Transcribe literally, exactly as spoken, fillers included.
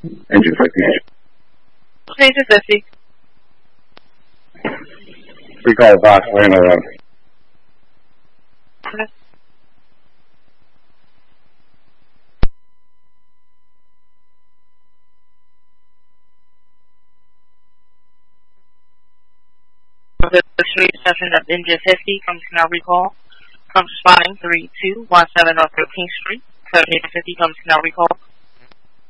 Engine fifty. Engine fifty. Recall Vox Lane eleven. Okay. The street session of Engine fifty comes to now recall. Comes spotting three two one seven on thirteenth Street. seven eight fifty comes to now recall.